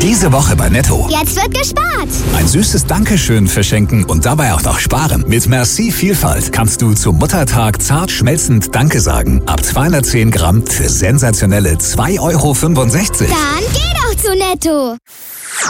Diese Woche bei Netto. Jetzt wird gespart. Ein süßes Dankeschön verschenken und dabei auch noch sparen. Mit Merci Vielfalt kannst du zum Muttertag zart schmelzend Danke sagen. Ab 210 Gramm für sensationelle 2,65 €. Dann geh doch zu Netto.